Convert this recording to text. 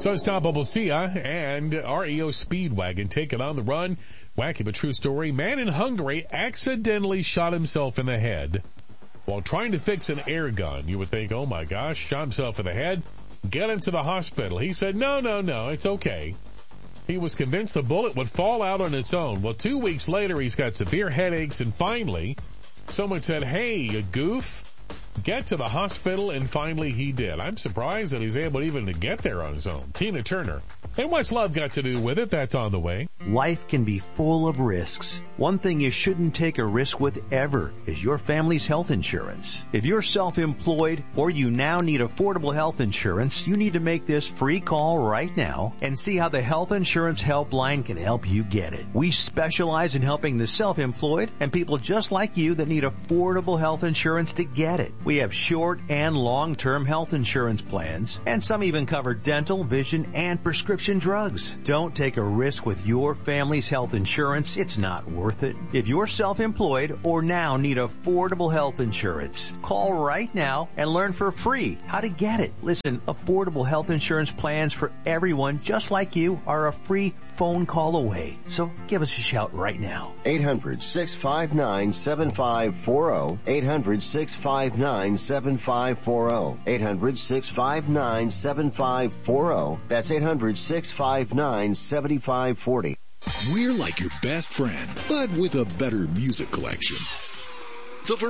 So Unstoppable Sia and REO Speedwagon taking on the run. Wacky but true story. Man in Hungary accidentally shot himself in the head while trying to fix an air gun. You would think, oh my gosh, shot himself in the head. Get him to the hospital. He said, no, it's okay. He was convinced the bullet would fall out on its own. Well, 2 weeks later, he's got severe headaches, and finally, someone said, hey, you goof, get to the hospital, and finally he did. I'm surprised that he's able even to get there on his own. Tina Turner. And what's love got to do with it? That's on the way. Life can be full of risks. One thing you shouldn't take a risk with ever is your family's health insurance. If you're self-employed or you now need affordable health insurance, you need to make this free call right now and see how the Health Insurance Helpline can help you get it. We specialize in helping the self-employed and people just like you that need affordable health insurance to get it. We have short and long-term health insurance plans, and some even cover dental, vision, and prescription drugs. Don't take a risk with your family's health insurance. It's not worth it. If you're self-employed or now need affordable health insurance, call right now and learn for free how to get it. Listen, affordable health insurance plans for everyone just like you are a free phone call away. So give us a shout right now. 800-659-7540. 800-659-7540. 800-659-7540. That's 800-659-7540. We're like your best friend, but with a better music collection. So for